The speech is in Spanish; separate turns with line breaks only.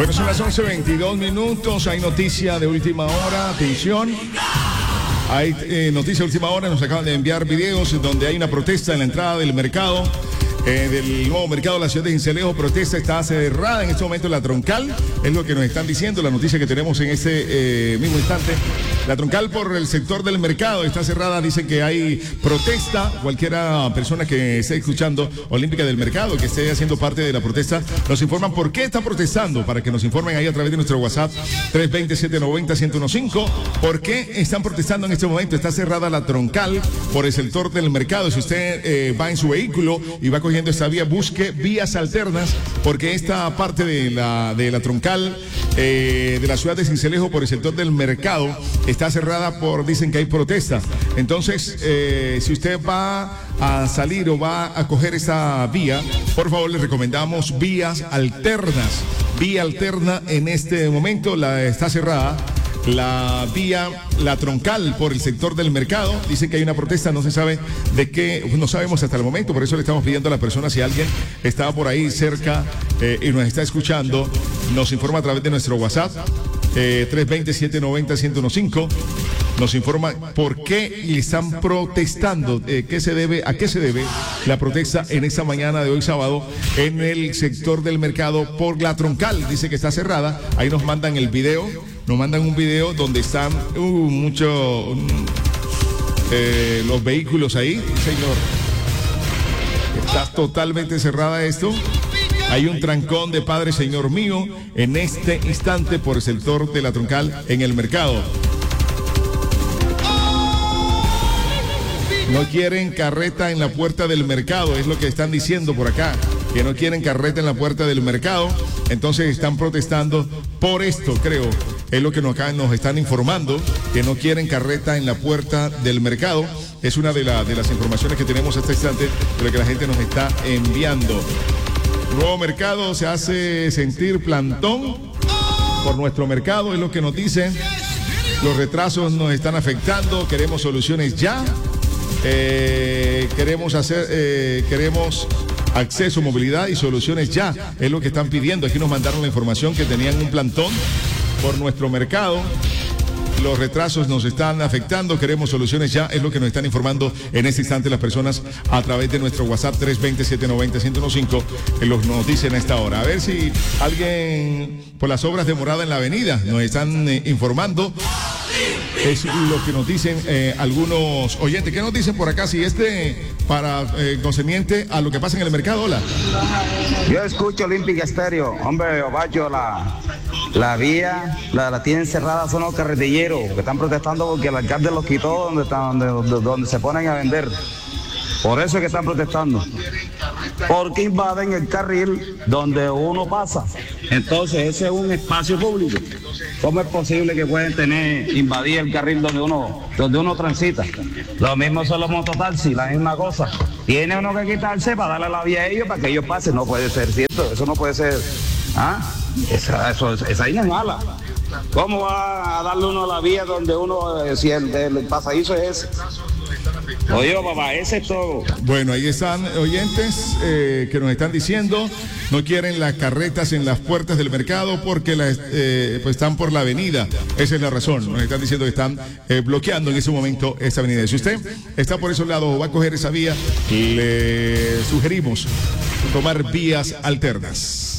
Bueno, son las 11:22. Hay noticia de última hora. Atención. Hay noticia de última hora. Nos acaban de enviar videos donde hay una protesta en la entrada del mercado. Del nuevo mercado de la ciudad de Sincelejo. Protesta está cerrada en este momento la troncal, es lo que nos están diciendo, la noticia que tenemos en este mismo instante. La troncal por el sector del mercado está cerrada, dicen que hay protesta. Cualquiera persona que esté escuchando Olímpica del Mercado, que esté haciendo parte de la protesta, nos informan por qué están protestando, para que nos informen ahí a través de nuestro WhatsApp 320-790-1015. ¿Por qué están protestando en este momento? Está cerrada la troncal por el sector del mercado. Si usted va en su vehículo y va cogiendo esta vía, busque vías alternas, porque esta parte de la troncal de la ciudad de Sincelejo por el sector del mercado está cerrada por, dicen que hay protesta. Entonces, si usted va a salir o va a coger esa vía, por favor le recomendamos vías alternas. Vía alterna en este momento está cerrada. La vía, la troncal por el sector del mercado, dicen que hay una protesta, no se sabe de qué, no sabemos hasta el momento, por eso le estamos pidiendo a las personas, si alguien está por ahí cerca y nos está escuchando, nos informa a través de nuestro WhatsApp 320-790-1015, nos informa por qué están protestando, a qué se debe la protesta en esta mañana de hoy sábado en el sector del mercado por la troncal. Dice que está cerrada, ahí nos mandan el video. Nos mandan un video donde están los vehículos ahí, señor. Está totalmente cerrada esto. Hay un trancón de Padre Señor mío en este instante por el sector de la troncal en el mercado. No quieren carreta en la puerta del mercado, es lo que están diciendo por acá, que no quieren carreta en la puerta del mercado. Entonces están protestando por esto, creo. Es lo que acá nos están informando, que no quieren carreta en la puerta del mercado. Es una de las informaciones que tenemos hasta este instante, de lo que la gente nos está enviando. Nuevo mercado se hace sentir plantón por nuestro mercado, es lo que nos dicen. Los retrasos nos están afectando, queremos soluciones ya. Queremos acceso, movilidad y soluciones ya. Es lo que están pidiendo. Aquí nos mandaron la información que tenían un plantón por nuestro mercado. Los retrasos nos están afectando, queremos soluciones ya, es lo que nos están informando en este instante las personas a través de nuestro WhatsApp 320-790-1015, que nos dicen a esta hora. A ver si alguien por las obras de morada en la avenida nos están informando. Es lo que nos dicen algunos oyentes. ¿Qué nos dicen por acá? Si para concerniente a lo que pasa en el mercado. Hola.
Yo escucho Olímpica Estéreo. Hombre, Obacho, la vía la tienen cerrada, son los carretilleros que están protestando porque el alcalde los quitó donde se ponen a vender. Por eso es que están protestando. Porque invaden el carril donde uno pasa. Entonces ese es un espacio público. ¿Cómo es posible que pueden invadir el carril donde uno transita? Lo mismo son los mototaxis, la misma cosa. Tiene uno que quitarse para darle la vía a ellos para que ellos pasen. No puede ser, ¿cierto? Eso no puede ser. Esa ahí no es mala. ¿Cómo va a darle uno la vía donde uno, si el pasadizo es ese? Oye, papá, ese es todo.
Bueno, ahí están oyentes que nos están diciendo, no quieren las carretas en las puertas del mercado porque pues están por la avenida. Esa es la razón. Nos están diciendo que están bloqueando en ese momento esa avenida. Si usted está por esos lados o va a coger esa vía, le sugerimos tomar vías alternas.